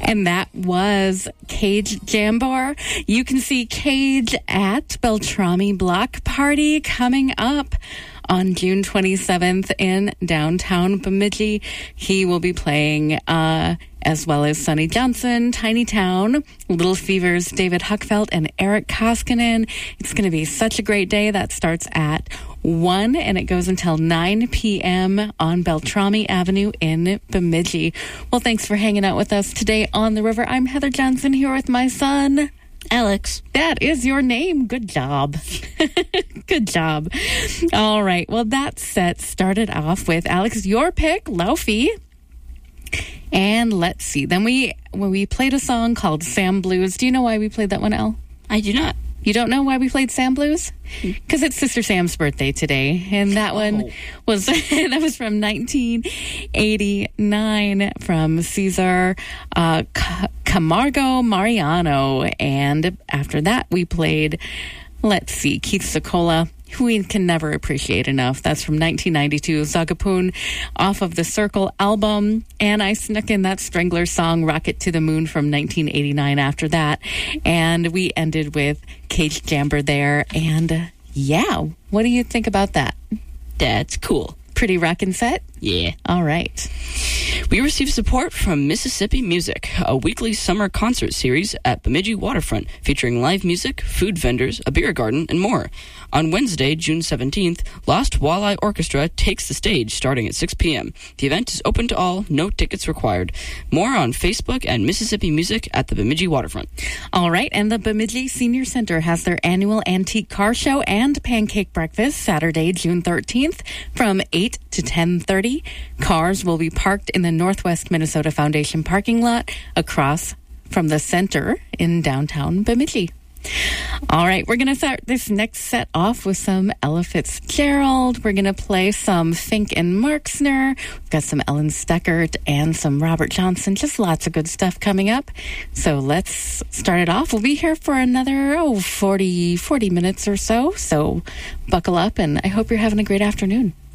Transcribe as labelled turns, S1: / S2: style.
S1: And that was Cage Jambar. You can see Cage at Beltrami Block Party coming up on June 27th in downtown Bemidji. He will be playing as well as Sonny Johnson, Tiny Town, Little Fever's David Huckfeld, and Eric Koskinen. It's going to be such a great day. That starts at 1 and it goes until 9 p.m. on Beltrami Avenue in Bemidji. Well, thanks for hanging out with us today on the river. I'm Heather Johnson here with my son,
S2: Alex.
S1: That is your name. Good job. Good job. All right. Well, that set started off with Alex, your pick, Laufey. And let's see. Then we played a song called Sam Blues. Do you know why we played that one, Elle?
S2: I do not.
S1: You don't know why we played Sam Blues? Because it's Sister Sam's birthday today. And that one was that was from 1989 from Cesar Camargo Mariano. And after that, we played, let's see, Keith Sokola, who we can never appreciate enough. That's from 1992, Zagapoon, off of the Circle album. And I snuck in that Strangler song, Rocket to the Moon, from 1989 after that. And we ended with Cage Jambar there. And yeah, what do you think about that?
S2: That's cool.
S1: Pretty rockin' set?
S2: Yeah.
S1: All right.
S2: We received support from Mississippi Music, a weekly summer concert series at Bemidji Waterfront featuring live music, food vendors, a beer garden, and more. On Wednesday, June 17th, Lost Walleye Orchestra takes the stage starting at 6 p.m. The event is open to all, no tickets required. More on Facebook and Mississippi Music at the Bemidji Waterfront.
S1: All right, and the Bemidji Senior Center has their annual antique car show and pancake breakfast Saturday, June 13th from 8 to 10:30. Cars will be parked in the Northwest Minnesota Foundation parking lot across from the center in downtown Bemidji. All right, we're going to start this next set off with some Ella Fitzgerald. We're going to play some Fink and Marksner. We've got some Ellen Steckert and some Robert Johnson. Just lots of good stuff coming up. So let's start it off. We'll be here for another 40 minutes or so. So buckle up, and I hope you're having a great afternoon.